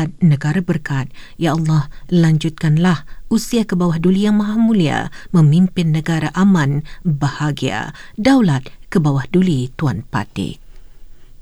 Berhad negara berkat. Ya Allah, lanjutkanlah usia ke bawah Duli Yang Maha Mulia memimpin negara aman, bahagia. Daulat ke bawah Duli Tuan Patih.